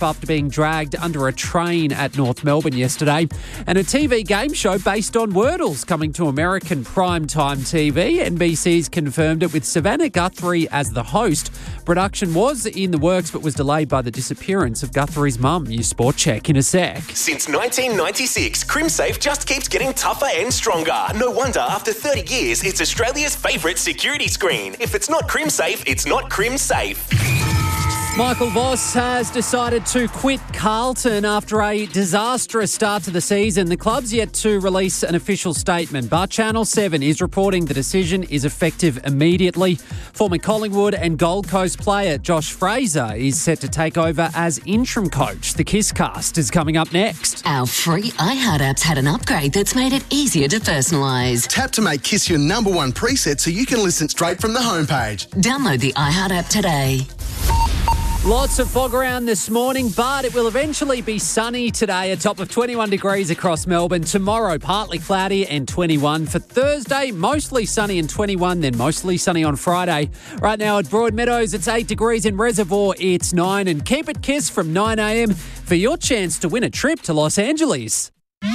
after being dragged under a train at North Melbourne yesterday. And a TV game show based on Wordles coming to American primetime TV. NBC's confirmed it with Savannah Guthrie as the host. Production was in the works but was delayed by the disappearance of Guthrie's mum. Your sport check in a sec. Since 1996, CrimSafe just keeps getting tougher and stronger. No wonder after 30 years, it's Australia's favourite security screen. If it's not CrimSafe, it's not CrimSafe. Michael Voss has decided to quit Carlton after a disastrous start to the season. The club's yet to release an official statement, but Channel 7 is reporting the decision is effective immediately. Former Collingwood and Gold Coast player Josh Fraser is set to take over as interim coach. The Kisscast is coming up next. Our free iHeart app's had an upgrade that's made it easier to personalise. Tap to make Kiss your number one preset so you can listen straight from the homepage. Download the iHeart app today. Lots of fog around this morning, but it will eventually be sunny today, a top of 21 degrees across Melbourne. Tomorrow, partly cloudy and 21. For Thursday, mostly sunny and 21, then mostly sunny on Friday. Right now at Broadmeadows, it's 8 degrees. In Reservoir, it's 9. And keep it Kiss from 9 a.m. for your chance to win a trip to Los Angeles.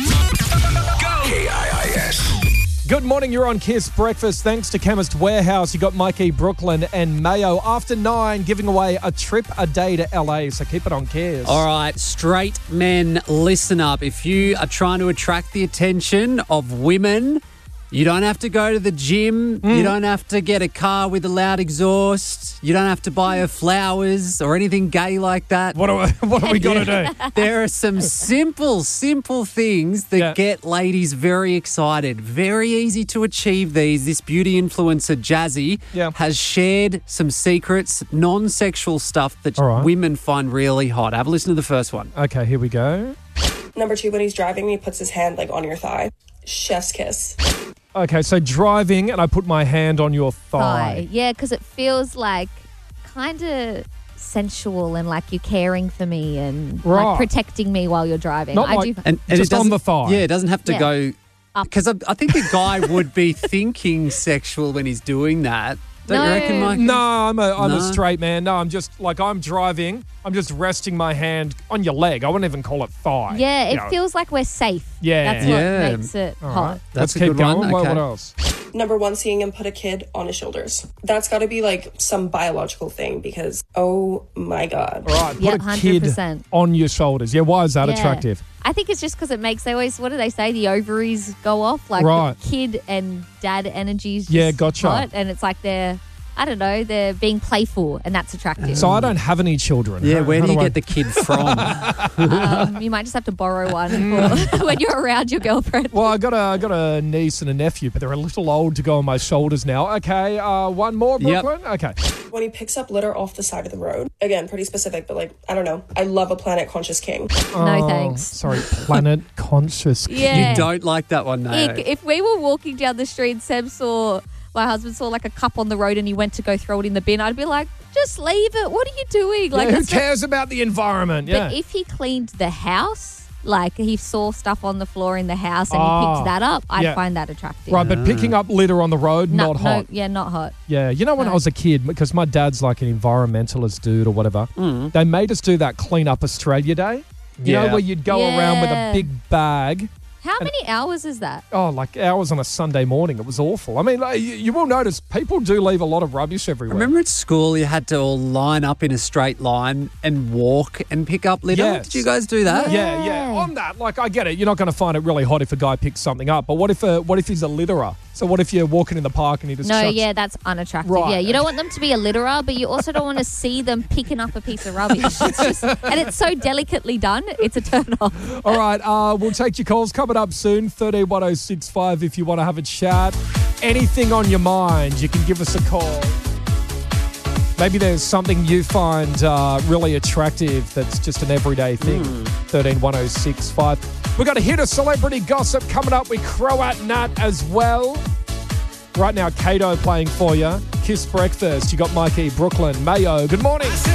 KIIS. Good morning, you're on Kiss Breakfast. Thanks to Chemist Warehouse, you got Mikey, Brooklyn and Mayo. After 9, giving away a trip a day to LA, so keep it on Kiss. All right, straight men, listen up. If you are trying to attract the attention of women, you don't have to go to the gym. You don't have to get a car with a loud exhaust. You don't have to buy her flowers or anything gay like that. What are we going to do? There are some simple things that get ladies very excited. Very easy to achieve these. This beauty influencer, Jazzy, has shared some secrets, non-sexual stuff that women find really hot. Have a listen to the first one. Okay, here we go. Number 2, when he's driving, he puts his hand on your thigh. Chef's kiss. Okay, so driving and I put my hand on your thigh. Yeah, because it feels like kind of sensual and like you're caring for me and like protecting me while you're driving. Not like, and just on the thigh. Yeah, it doesn't have to go... Because I think a guy would be thinking sexual when he's doing that. Don't you reckon, Mike? No, I'm a straight man. No, I'm just like I'm driving. I'm just resting my hand on your leg. I wouldn't even call it thigh. Yeah, it feels like we're safe. Yeah. That's what makes it hot. Right. Let's keep good going. one. Okay. What else? Number 1, seeing him put a kid on his shoulders. That's got to be like some biological thing because, oh my God. All right, Yep, put a kid 100%. on your shoulders. Yeah, why is that attractive? I think it's just because it makes, what do they say? The ovaries go off. Like the kid and dad energies just hot. And it's like they're being playful and that's attractive. So I don't have any children. Yeah, where do you get the kid from? You might just have to borrow one for when you're around your girlfriend. Well, I got a niece and a nephew, but they're a little old to go on my shoulders now. Okay, one more, Brooklyn? Yep. Okay. When he picks up litter off the side of the road. Again, pretty specific, but I don't know. I love a planet conscious king. No, thanks. Sorry, planet conscious king. Yeah. You don't like that one, no. If we were walking down the street and my husband saw like a cup on the road and he went to go throw it in the bin, I'd be like, just leave it. What are you doing? Like, who cares about the environment? But if he cleaned the house, like he saw stuff on the floor in the house and he picked that up, I'd find that attractive. Right, but picking up litter on the road, not hot. Not hot. Yeah, you know when I was a kid, because my dad's like an environmentalist dude or whatever, they made us do that Clean Up Australia Day. You know, where you'd go around with a big bag. How many hours is that? Oh, like hours on a Sunday morning. It was awful. I mean, you will notice people do leave a lot of rubbish everywhere. Remember at school you had to all line up in a straight line and walk and pick up litter? Yes. Did you guys do that? Yeah. On that, I get it. You're not going to find it really hot if a guy picks something up. But what if he's a litterer? So what if you're walking in the park and he just that's unattractive. Right. Yeah, you don't want them to be a litterer, but you also don't want to see them picking up a piece of rubbish. And it's so delicately done, it's a turn off. All right, we'll take your calls coming up soon, 131065 if you want to have a chat. Anything on your mind, you can give us a call. Maybe there's something you find really attractive that's just an everyday thing. 131065. We've got a hit of celebrity gossip coming up with Croat Nat as well. Right now, Kato playing for you. Kiss Breakfast. You got Mikey, Brooklyn, Mayo. Good morning.